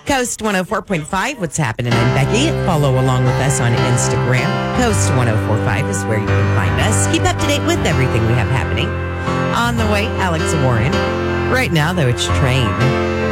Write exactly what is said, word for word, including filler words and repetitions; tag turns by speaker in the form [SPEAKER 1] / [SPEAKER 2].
[SPEAKER 1] Coast one oh four point five, what's happening? I'm Becky. Follow along with us on Instagram. Coast one oh four point five is where you can find us. Keep up to date with everything we have happening. On the way, Alex Warren. Right now, though, it's Train.